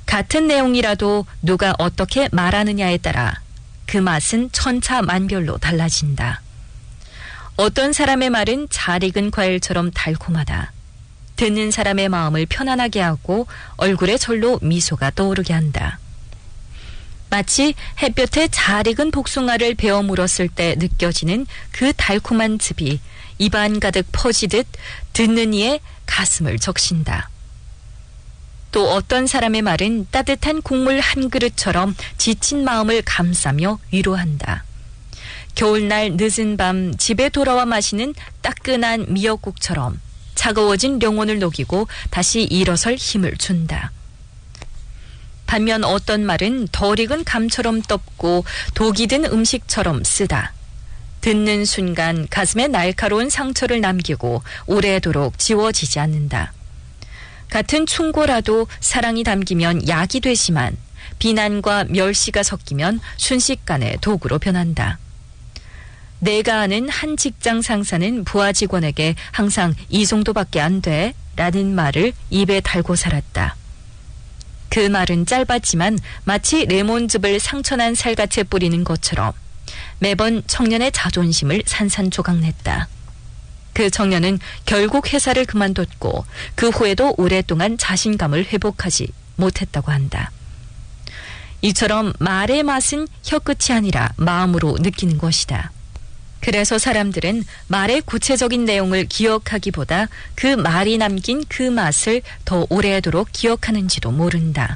같은 내용이라도 누가 어떻게 말하느냐에 따라 그 맛은 천차만별로 달라진다. 어떤 사람의 말은 잘 익은 과일처럼 달콤하다. 듣는 사람의 마음을 편안하게 하고 얼굴에 절로 미소가 떠오르게 한다. 마치 햇볕에 잘 익은 복숭아를 베어 물었을 때 느껴지는 그 달콤한 즙이 입안 가득 퍼지듯 듣는 이의 가슴을 적신다. 또 어떤 사람의 말은 따뜻한 국물 한 그릇처럼 지친 마음을 감싸며 위로한다. 겨울날 늦은 밤 집에 돌아와 마시는 따끈한 미역국처럼 차가워진 영혼을 녹이고 다시 일어설 힘을 준다. 반면 어떤 말은 덜 익은 감처럼 떱고 독이 든 음식처럼 쓰다. 듣는 순간 가슴에 날카로운 상처를 남기고 오래도록 지워지지 않는다. 같은 충고라도 사랑이 담기면 약이 되지만 비난과 멸시가 섞이면 순식간에 독으로 변한다. 내가 아는 한 직장 상사는 부하 직원에게 항상 이 정도밖에 안 돼 라는 말을 입에 달고 살았다. 그 말은 짧았지만 마치 레몬즙을 상처난 살갗에 뿌리는 것처럼 매번 청년의 자존심을 산산조각냈다. 그 청년은 결국 회사를 그만뒀고 그 후에도 오랫동안 자신감을 회복하지 못했다고 한다. 이처럼 말의 맛은 혀끝이 아니라 마음으로 느끼는 것이다. 그래서 사람들은 말의 구체적인 내용을 기억하기보다 그 말이 남긴 그 맛을 더 오래도록 기억하는지도 모른다.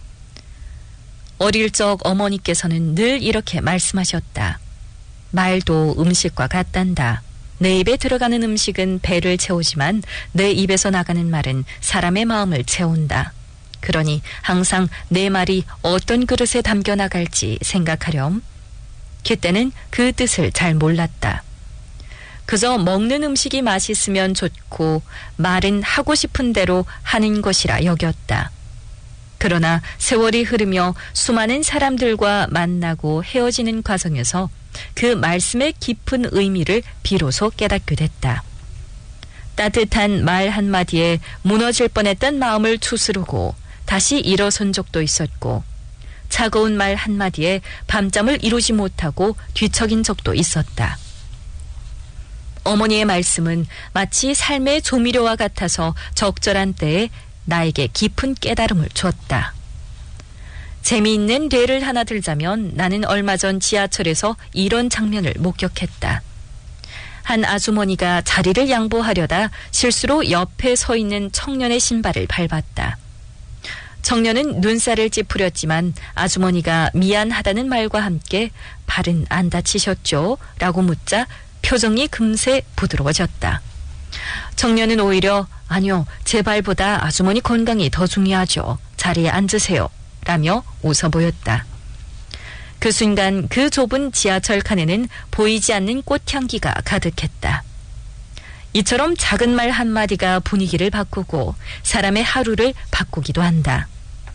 어릴 적 어머니께서는 늘 이렇게 말씀하셨다. 말도 음식과 같단다. 내 입에 들어가는 음식은 배를 채우지만 내 입에서 나가는 말은 사람의 마음을 채운다. 그러니 항상 내 말이 어떤 그릇에 담겨 나갈지 생각하렴. 그때는 그 뜻을 잘 몰랐다. 그저 먹는 음식이 맛있으면 좋고 말은 하고 싶은 대로 하는 것이라 여겼다. 그러나 세월이 흐르며 수많은 사람들과 만나고 헤어지는 과정에서 그 말씀의 깊은 의미를 비로소 깨닫게 됐다. 따뜻한 말 한마디에 무너질 뻔했던 마음을 추스르고 다시 일어선 적도 있었고 차가운 말 한마디에 밤잠을 이루지 못하고 뒤척인 적도 있었다. 어머니의 말씀은 마치 삶의 조미료와 같아서 적절한 때에 나에게 깊은 깨달음을 줬다. 재미있는 예를 하나 들자면 나는 얼마 전 지하철에서 이런 장면을 목격했다. 한 아주머니가 자리를 양보하려다 실수로 옆에 서 있는 청년의 신발을 밟았다. 청년은 눈살을 찌푸렸지만 아주머니가 미안하다는 말과 함께 발은 안 다치셨죠? 라고 묻자 표정이 금세 부드러워졌다. 청년은 오히려 아니요, 제 발보다 아주머니 건강이 더 중요하죠. 자리에 앉으세요. 라며 웃어 보였다. 그 순간 그 좁은 지하철 칸에는 보이지 않는 꽃향기가 가득했다. 이처럼 작은 말 한마디가 분위기를 바꾸고 사람의 하루를 바꾸기도 한다.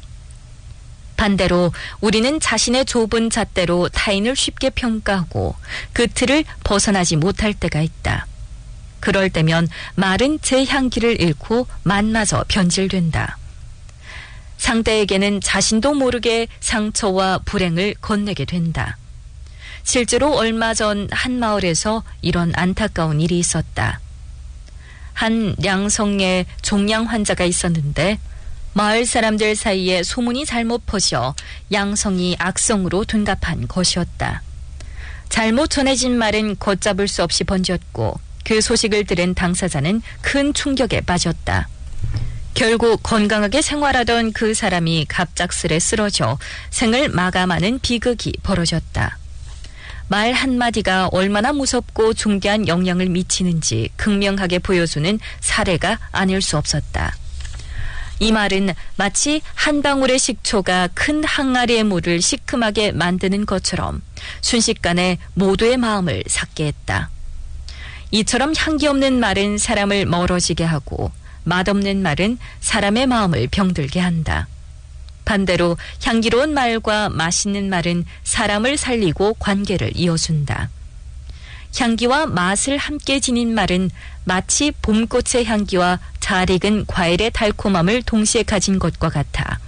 반대로 우리는 자신의 좁은 잣대로 타인을 쉽게 평가하고 그 틀을 벗어나지 못할 때가 있다. 그럴 때면 말은 제 향기를 잃고 맛마저 변질된다. 상대에게는 자신도 모르게 상처와 불행을 건네게 된다. 실제로 얼마 전 한 마을에서 이런 안타까운 일이 있었다. 한 양성의 종양 환자가 있었는데 마을 사람들 사이에 소문이 잘못 퍼져 양성이 악성으로 둔갑한 것이었다. 잘못 전해진 말은 걷잡을 수 없이 번졌고 그 소식을 들은 당사자는 큰 충격에 빠졌다. 결국 건강하게 생활하던 그 사람이 갑작스레 쓰러져 생을 마감하는 비극이 벌어졌다. 말 한마디가 얼마나 무섭고 중대한 영향을 미치는지 극명하게 보여주는 사례가 아닐 수 없었다. 이 말은 마치 한 방울의 식초가 큰 항아리의 물을 시큼하게 만드는 것처럼 순식간에 모두의 마음을 삭게 했다. 이처럼 향기 없는 말은 사람을 멀어지게 하고 맛없는 말은 사람의 마음을 병들게 한다. 반대로 향기로운 말과 맛있는 말은 사람을 살리고 관계를 이어준다. 향기와 맛을 함께 지닌 말은 마치 봄꽃의 향기와 잘 익은 과일의 달콤함을 동시에 가진 것과 같아